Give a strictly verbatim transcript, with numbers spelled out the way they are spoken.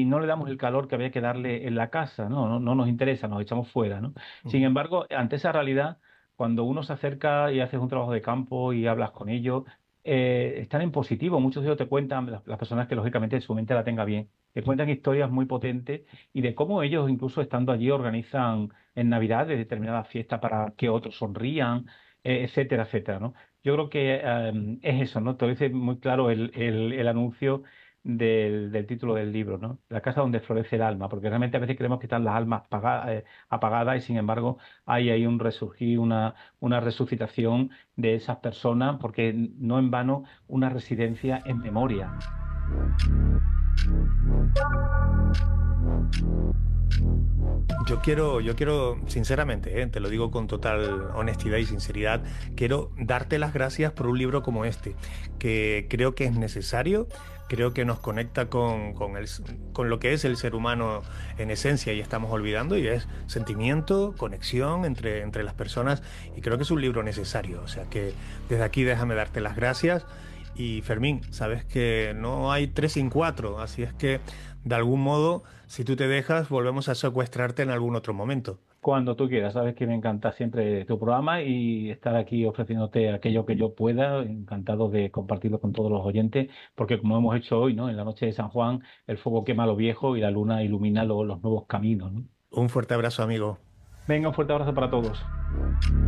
y no le damos el calor que había que darle en la casa, ¿no? No, no nos interesa, nos echamos fuera, ¿no? Sin Ujú. embargo, ante esa realidad, cuando uno se acerca y haces un trabajo de campo y hablas con ellos, eh, están en positivo. Muchos de ellos te cuentan, las, las personas que lógicamente su mente la tenga bien, te cuentan historias muy potentes y de cómo ellos, incluso estando allí, organizan en Navidad de determinadas fiestas para que otros sonrían, eh, etcétera, etcétera, ¿no? Yo creo que eh, es eso, ¿no? Te lo dice muy claro el, el, el anuncio del, del título del libro, ¿no? La casa donde florece el alma, porque realmente a veces creemos que están las almas paga- eh, apagadas y sin embargo hay ahí un resurgir, una, una resucitación de esas personas, porque no en vano una residencia en memoria. Yo quiero, yo quiero, sinceramente, eh, te lo digo con total honestidad y sinceridad, quiero darte las gracias por un libro como este, que creo que es necesario, creo que nos conecta con, con el, con lo que es el ser humano en esencia y estamos olvidando, y es sentimiento, conexión entre, entre las personas, y creo que es un libro necesario. O sea que desde aquí déjame darte las gracias. Y Fermín, sabes que no hay tres sin cuatro, así es que de algún modo, si tú te dejas, volvemos a secuestrarte en algún otro momento. Cuando tú quieras, sabes que me encanta siempre tu programa y estar aquí ofreciéndote aquello que yo pueda, encantado de compartirlo con todos los oyentes, porque como hemos hecho hoy, ¿no? En la noche de San Juan, el fuego quema lo viejo y la luna ilumina lo- los nuevos caminos, ¿no? Un fuerte abrazo, amigo. Venga, un fuerte abrazo para todos.